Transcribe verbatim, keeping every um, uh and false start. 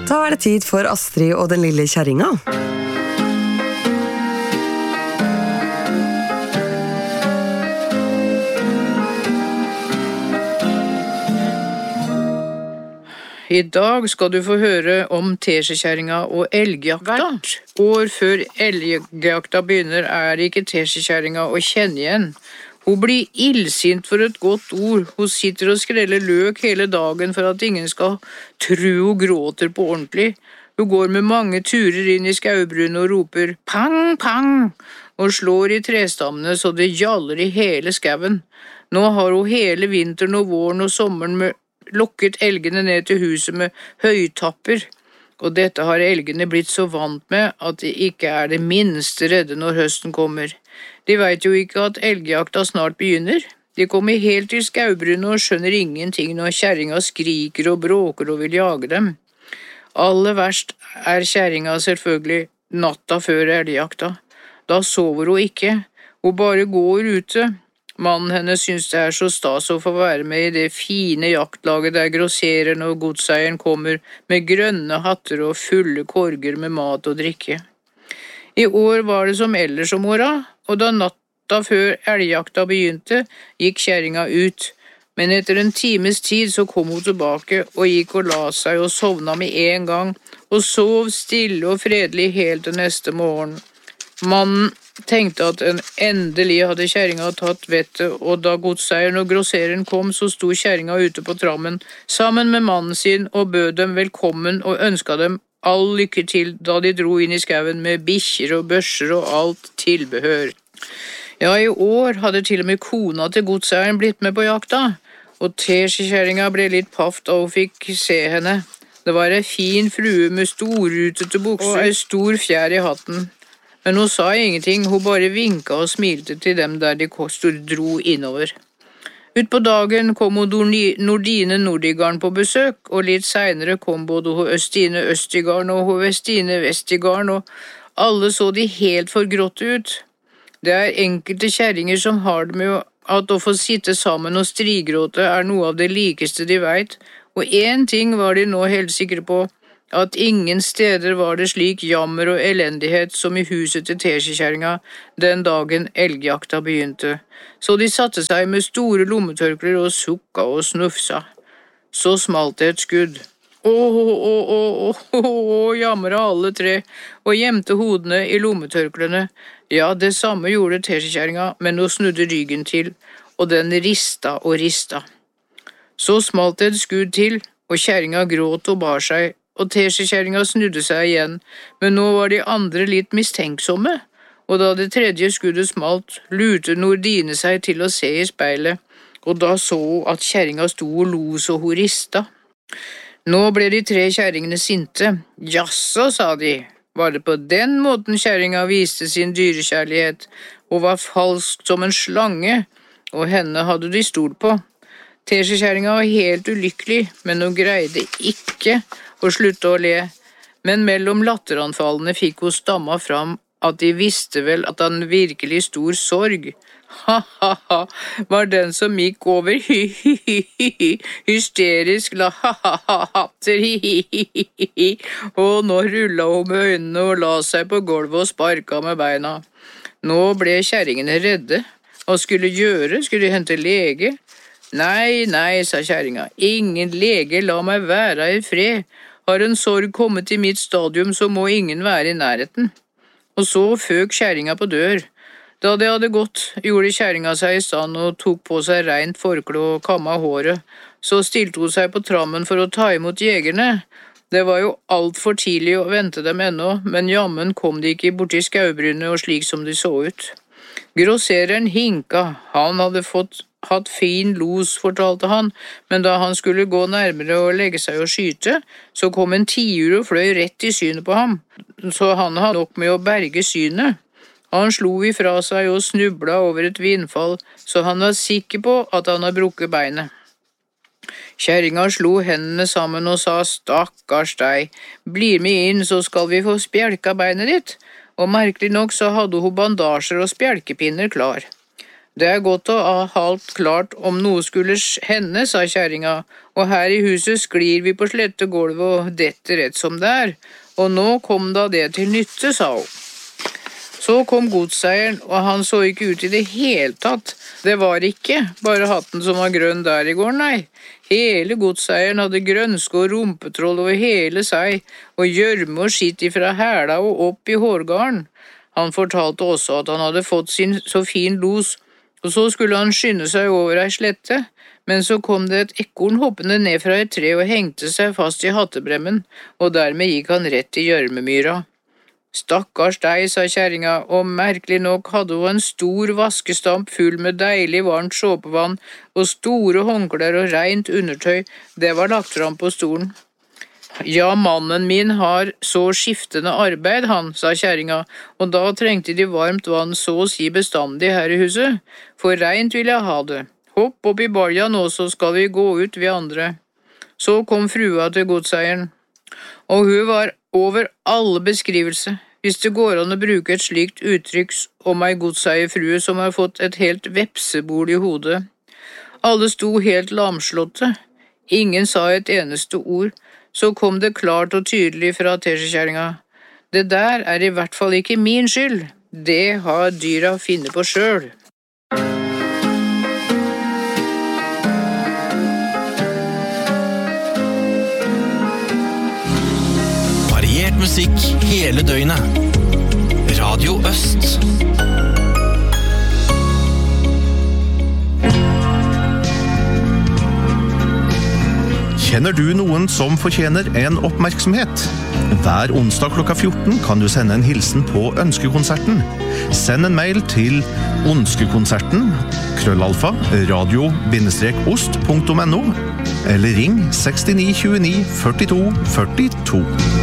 Da er det tid for Astrid og den lille kjerringa. I dag skal du få høre om teskjekjerringa og elgjakta. År før elgjakta begynner er ikke teskjekjerringa å kjenne igjen. Hun blir illsint for et godt ord. Hun sitter og skreller løk hele dagen for at ingen skal tro hun gråter på ordentlig. Hun går med mange turer inn i skaubrunnen og roper pang, pang, og slår i trestammene så det gjaller i hele skauen. Nå har hun hele vinteren og våren og sommeren med lokket elgene ned til huset med høytapper, og dette har elgene blitt så vant med at de ikke er det minste redde når høsten kommer. De vet jo ikke at elgjakta snart begynner. De kommer helt til skaubrunnen og skjønner ingenting når kjerringa skriker og bråker og vil jage dem. Aller verst er kjerringa selvfølgelig natta før elgjakta. Da sover hun ikke, hun bare går ute. Mannen hennes synes det er så stas å få være med i det fine jaktlaget der grosseren og godseieren kommer med grønne hatter og fulle korger med mat og drikke. I år var det som ellers om åra, og da natta før elgjakta begynte, gikk kjerringa ut. Men etter en times tid så kom hun tilbake og gikk og la seg og sovna med en gang, og sov stille og fredelig helt til neste morgen. Mannen tenkte at en endelig hadde kjerringa tatt vettet, og da godseieren og grosseren kom, så sto kjerringa ute på trammen sammen med mannen sin og bød dem velkommen og ønsket dem all lykke til da de dro inn i skauen med bikkjer og børser og alt tilbehør. Ja, i år hadde til og med kona til godseieren blitt med på jakta, og teskjekjerringa ble litt paff da hun fikk se henne. Det var ei fin frue med storrutete bukser og ei stor fjær i hatten. Men hun sa ingenting, hun bare vinket og smilte til dem der de dro innover. Ut på dagen kom hun Nordine Nordigarden på besøk, og litt senere kom både hun Østine Østigarden og hun Vestine Vestigarden, og alle så de helt forgråtte ut. Det er enkelte kjerringer som har det med at å få sitte sammen og strigråte er noe av det likeste de vet, og en ting var de nå helt sikre på, at ingen steder var det slik jammer og elendighet som i huset til teskjekjerringa den dagen elgjakta begynte. Så de satte seg med store lommetørkler og sukka og snufsa. Så smalt det et skudd. Åh, åh, åh, åh, åh, jamret alle tre, og gjemte hodene i lommetørklene. Ja, det samme gjorde teskjekjerringa, men hun snudde ryggen til, og den rista og rista. Så smalt det et skudd til, og kjerringa gråt og bar seg, og teskjekjerringa snudde seg igjen, men nå var de andre litt mistenksomme, og da det tredje skuddet smalt, lurte Nordine seg til å se i speilet, og da så hun at kjerringa sto og lo så hun rista. Nå ble de tre kjerringene sinte. Jaså, sa de, var det på den måten kjerringa viste sin dyrekjærlighet, og var falsk som en slange, og henne hadde de stolt på. Teskjekjerringa var helt ulykkelig, men hun greide ikke og slutte å le, men mellom latteranfallene fikk hun stamma fram at de visste vel at han virkelig stor sorg. Ha-ha-ha, var den som gikk over hy-hy-hy-hy, hysterisk la ha-ha-ha-hatter hi-hi-hi-hi, og nå rullet hun med øynene og la seg på gulvet og sparka med beina. Nå ble kjerringene redde. Hva skulle gjøre? Skulle de hente lege? Nei, nei, sa kjerringa, ingen lege, la meg være i fred. Har en sorg kommet i mitt stadium, så må ingen være i nærheten. Og så føk kjerringa på dør. Da det hadde gått, gjorde kjerringa seg i stand og tok på seg rent forkle og kamma håret. Så stilte hun seg på trammen for å ta imot jegerne. Det var jo alt for tidlig å vente dem ennå, men jammen kom de ikke borti skaubrynnet og slik som de så ut. Grossereren hinka, han hadde fått hatt fin los, fortalte han, men da han skulle gå nærmere og legge seg og skyte, så kom en tiur og fløy rett i synet på ham, så han hadde nok med å berge synet. Han slo ifra seg og snubla over et vindfall, så han var sikker på at han hadde brukket beinet. Kjerringa slo hendene sammen og sa, stakkars deg, blir med inn så skal vi få spjelka beinet ditt, og merkelig nok så hadde hun bandasjer og spjelkepinner klar. Det er godt å ha halt klart om noe skulle hende, sa kjerringa, og her i huset sklir vi på slette gulvet og detter rett som det er, og nå kom da det til nytte, sa hun. Så kom godseieren, og han så ikke ut i det hele tatt. Det var ikke bare hatten som var grønn der i går, nei. Hele godseieren hadde grønske og rumpetroll over hele seg, og gjørme og skitt ifra hæla og opp i hårgarden. Han fortalte også at han hadde fått sin så fin los, og så skulle han skynde seg over ei slette, men så kom det et ekorn hoppende ned fra et tre og hengte seg fast i hattebremmen, og dermed gikk han rett i gjørmemyra. Stakkars deg, sa kjerringa, og merkelig nok hadde hun en stor vaskestamp full med deilig varmt såpevann og store håndklær og rent undertøy. Det var lagt fram på stolen. Ja, mannen min har så skiftende arbeid, han, sa kjerringa, og da trengte de varmt vann så å si bestandig her i huset, for rent vil jeg ha det. Hopp opp i balja nå, så skal vi gå ut vi andre. Så kom frua til godseieren, og hun var over alle beskrivelse, hvis det går an å bruke et slikt uttrykk om ei godseierfrue som har fått et helt vepsebol i hodet. Alle sto helt lamslåtte. Ingen sa et eneste ord. Så kom det klart og tydelig fra teskjekjerringa. Det der er i hvert fall ikke min skyld. Det har dyra funnet på sjøl. Variert musikk hele døgnet. Radio Øst. Kjenner du noen som fortjener en oppmerksomhet? Hver onsdag klokka fjorten kan du sende en hilsen på Ønskekonserten. Send en mail til ønskekonserten krøllalfa radio ost punktum no eller ring sekstini tjueni førtito førtito.